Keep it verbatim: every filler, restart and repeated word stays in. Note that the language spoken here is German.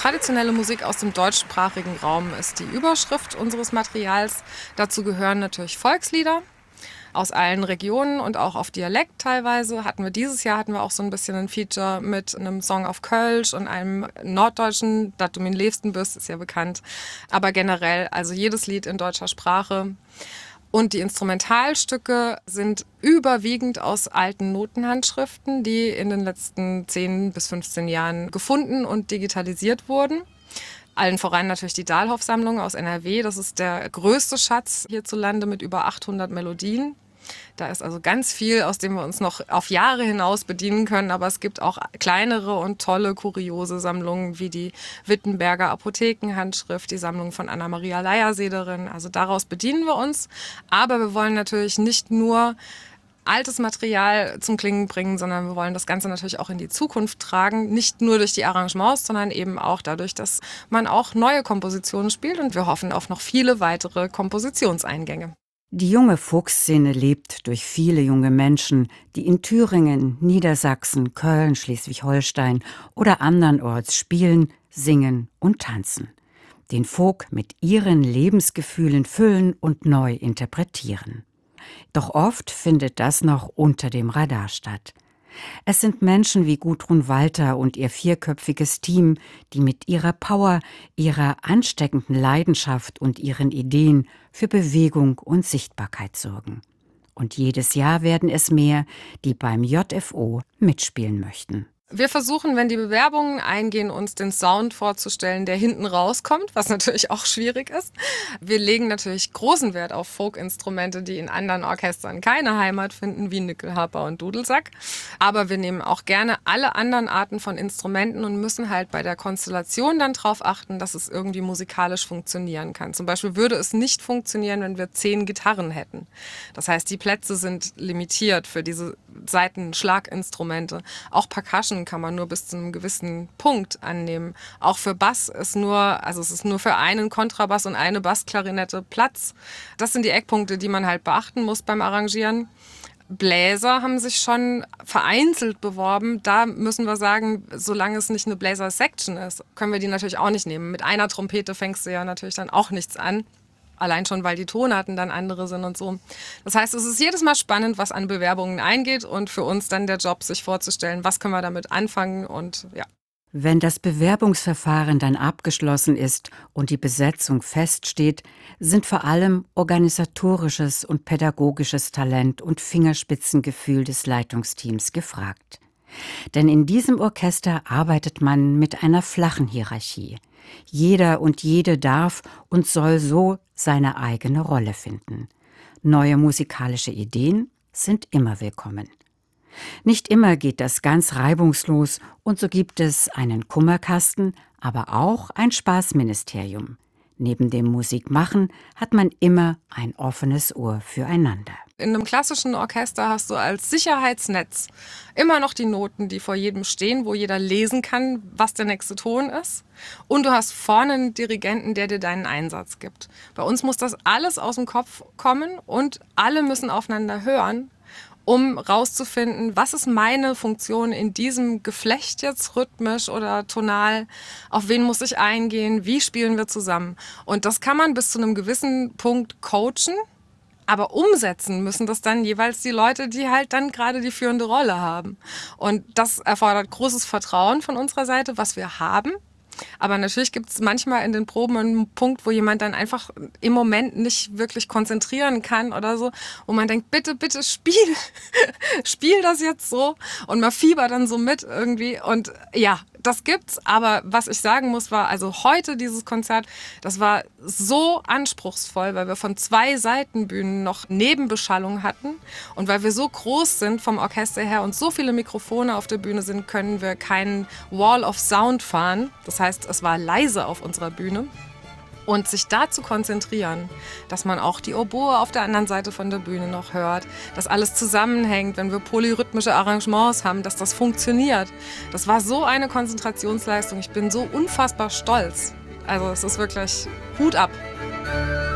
Traditionelle Musik aus dem deutschsprachigen Raum ist die Überschrift unseres Materials. Dazu gehören natürlich Volkslieder aus allen Regionen und auch auf Dialekt teilweise. Hatten wir dieses Jahr hatten wir auch so ein bisschen ein Feature mit einem Song auf Kölsch und einem norddeutschen, "Dat du min liebsten bist", ist ja bekannt. Aber generell, also jedes Lied in deutscher Sprache. Und die Instrumentalstücke sind überwiegend aus alten Notenhandschriften, die in den letzten zehn bis fünfzehn Jahren gefunden und digitalisiert wurden. Allen voran natürlich die Dahlhoff-Sammlung aus N R W. Das ist der größte Schatz hierzulande mit über achthundert Melodien. Da ist also ganz viel, aus dem wir uns noch auf Jahre hinaus bedienen können. Aber es gibt auch kleinere und tolle, kuriose Sammlungen wie die Wittenberger Apothekenhandschrift, die Sammlung von Anna-Maria Leiersederin. Also daraus bedienen wir uns. Aber wir wollen natürlich nicht nur altes Material zum Klingen bringen, sondern wir wollen das Ganze natürlich auch in die Zukunft tragen. Nicht nur durch die Arrangements, sondern eben auch dadurch, dass man auch neue Kompositionen spielt. Und wir hoffen auf noch viele weitere Kompositionseingänge. Die junge Folkszene lebt durch viele junge Menschen, die in Thüringen, Niedersachsen, Köln, Schleswig-Holstein oder andernorts spielen, singen und tanzen. Den Folk mit ihren Lebensgefühlen füllen und neu interpretieren. Doch oft findet das noch unter dem Radar statt. Es sind Menschen wie Gudrun Walter und ihr vierköpfiges Team, die mit ihrer Power, ihrer ansteckenden Leidenschaft und ihren Ideen für Bewegung und Sichtbarkeit sorgen. Und jedes Jahr werden es mehr, die beim J F O mitspielen möchten. Wir versuchen, wenn die Bewerbungen eingehen, uns den Sound vorzustellen, der hinten rauskommt, was natürlich auch schwierig ist. Wir legen natürlich großen Wert auf Folkinstrumente, die in anderen Orchestern keine Heimat finden, wie Nyckelharpa und Dudelsack. Aber wir nehmen auch gerne alle anderen Arten von Instrumenten und müssen halt bei der Konstellation dann darauf achten, dass es irgendwie musikalisch funktionieren kann. Zum Beispiel würde es nicht funktionieren, wenn wir zehn Gitarren hätten. Das heißt, die Plätze sind limitiert für diese Saitenschlaginstrumente. Auch Percussion kann man nur bis zu einem gewissen Punkt annehmen. Auch für Bass ist nur, also es ist nur für einen Kontrabass und eine Bassklarinette Platz. Das sind die Eckpunkte, die man halt beachten muss beim Arrangieren. Bläser haben sich schon vereinzelt beworben. Da müssen wir sagen, solange es nicht eine Bläser-Section ist, können wir die natürlich auch nicht nehmen. Mit einer Trompete fängst du ja natürlich dann auch nichts an. Allein schon, weil die Tonarten dann andere sind und so. Das heißt, es ist jedes Mal spannend, was an Bewerbungen eingeht und für uns dann der Job, sich vorzustellen, was können wir damit anfangen und ja. Wenn das Bewerbungsverfahren dann abgeschlossen ist und die Besetzung feststeht, sind vor allem organisatorisches und pädagogisches Talent und Fingerspitzengefühl des Leitungsteams gefragt. Denn in diesem Orchester arbeitet man mit einer flachen Hierarchie. Jeder und jede darf und soll so seine eigene Rolle finden. Neue musikalische Ideen sind immer willkommen. Nicht immer geht das ganz reibungslos und so gibt es einen Kummerkasten, aber auch ein Spaßministerium. Neben dem Musikmachen hat man immer ein offenes Ohr füreinander. In einem klassischen Orchester hast du als Sicherheitsnetz immer noch die Noten, die vor jedem stehen, wo jeder lesen kann, was der nächste Ton ist. Und du hast vorne einen Dirigenten, der dir deinen Einsatz gibt. Bei uns muss das alles aus dem Kopf kommen und alle müssen aufeinander hören, um rauszufinden, was ist meine Funktion in diesem Geflecht jetzt rhythmisch oder tonal, auf wen muss ich eingehen, wie spielen wir zusammen. Und das kann man bis zu einem gewissen Punkt coachen, aber umsetzen müssen das dann jeweils die Leute, die halt dann gerade die führende Rolle haben. Und das erfordert großes Vertrauen von unserer Seite, was wir haben. Aber natürlich gibt es manchmal in den Proben einen Punkt, wo jemand dann einfach im Moment nicht wirklich konzentrieren kann oder so, wo man denkt, bitte, bitte spiel, spiel das jetzt so und man fiebert dann so mit irgendwie und ja, das gibt's, aber was ich sagen muss war, also heute dieses Konzert, das war so anspruchsvoll, weil wir von zwei Seitenbühnen noch Nebenbeschallung hatten und weil wir so groß sind vom Orchester her und so viele Mikrofone auf der Bühne sind, können wir keinen Wall of Sound fahren. Das heißt, es war leise auf unserer Bühne. Und sich da zu konzentrieren, dass man auch die Oboe auf der anderen Seite von der Bühne noch hört, dass alles zusammenhängt, wenn wir polyrhythmische Arrangements haben, dass das funktioniert. Das war so eine Konzentrationsleistung. Ich bin so unfassbar stolz. Also es ist wirklich Hut ab.